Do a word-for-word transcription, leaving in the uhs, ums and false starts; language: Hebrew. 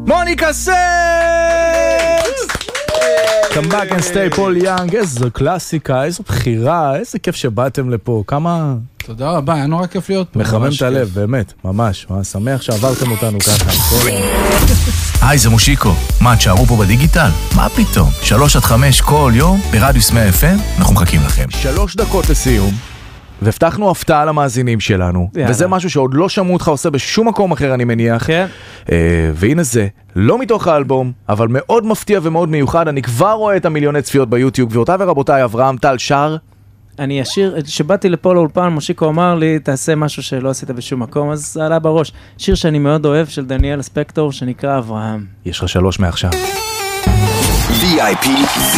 מוניקה סקס! Come back and stay פול יאנג, איזו קלאסיקה, איזו בחירה, איזה כיף שבאתם לפה, כמה... תודה רבה, היה נורא כיף להיות פה. מחמם את הלב, באמת, ממש, שמח שעברתם אותנו ככה. היי, זה מושיקו, מה, תשארו פה בדיגיטל? מה פתאום? שלוש עד חמש כל יום, ברדיוס מאה אף אם, אנחנו מחכים לכם. שלוש דקות לסיום. והבטחנו הפתעה למאזינים שלנו, יאללה. וזה משהו שעוד לא שמעו אותך עושה בשום מקום אחר אני מניח, כן. אה, והנה זה, לא מתוך האלבום, אבל מאוד מפתיע ומאוד מיוחד, אני כבר רואה את המיליוני צפיות ביוטיוב, גבירותיי ורבותיי, אברהם טל שר. אני אשיר, שבאתי לפה לאולפן, מושיקו אמר לי, תעשה משהו שלא עשית בשום מקום, אז זה עלה בראש. שיר שאני מאוד אוהב של דניאל ספקטור, שנקרא אברהם. יש לך שלוש מעכשיו. וי איי פי